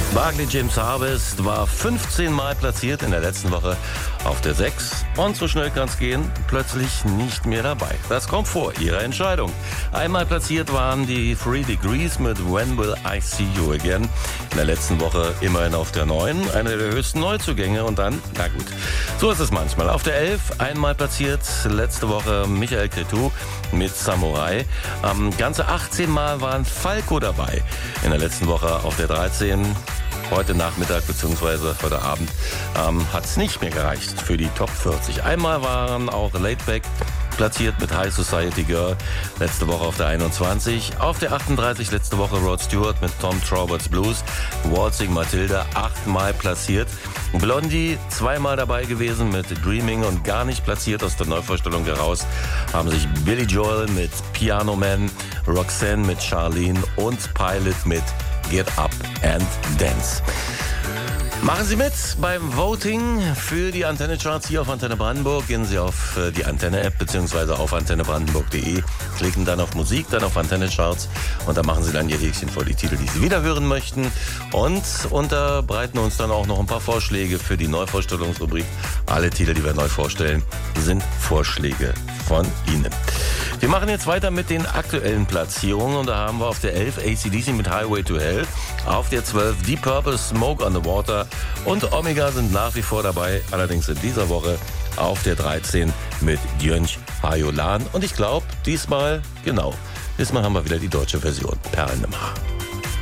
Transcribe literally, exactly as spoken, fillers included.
Barclay James Harvest war fünfzehn Mal platziert in der letzten Woche auf der sechs. Und so schnell kann es gehen, plötzlich nicht mehr dabei. Das kommt vor, Ihre Entscheidung. Einmal platziert waren die Three Degrees mit When Will I See You Again. In der letzten Woche immerhin auf der neun, eine der höchsten Neuzugänge. Und dann, na gut, so ist es manchmal. Auf der elf, einmal platziert, letzte Woche Michael Cretu mit Samurai. Ähm, ganze achtzehn Mal waren Falco dabei. In der letzten Woche auf der dreizehn. Heute Nachmittag bzw. heute Abend ähm, hat es nicht mehr gereicht für die Top vierzig. Einmal waren auch Laidback platziert mit High Society Girl, letzte Woche auf der einundzwanzig. Auf der achtunddreißig letzte Woche Rod Stewart mit Tom Traubert's Blues. Waltzing Matilda achtmal platziert. Blondie zweimal dabei gewesen mit Dreaming und gar nicht platziert aus der Neuvorstellung heraus. Haben sich Billy Joel mit Piano Man, Roxanne mit Charlene und Pilot mit Get Up and Dance. Machen Sie mit beim Voting für die Antenne Charts hier auf Antenne Brandenburg. Gehen Sie auf die Antenne-App bzw. auf antenne brandenburg punkt de, klicken dann auf Musik, dann auf Antenne Charts und da machen Sie dann Ihr Häkchen vor die Titel, die Sie wieder hören möchten und unterbreiten uns dann auch noch ein paar Vorschläge für die Neuvorstellungsrubrik. Alle Titel, die wir neu vorstellen, sind Vorschläge von Ihnen. Wir machen jetzt weiter mit den aktuellen Platzierungen und da haben wir auf der elf A C D C mit Highway to Hell, auf der zwölf Deep Purple Smoke on the Water und Omega sind nach wie vor dabei, allerdings in dieser Woche auf der dreizehn mit Jönch Hajolan und ich glaube diesmal, genau, diesmal haben wir wieder die deutsche Version, Perlen im Haar.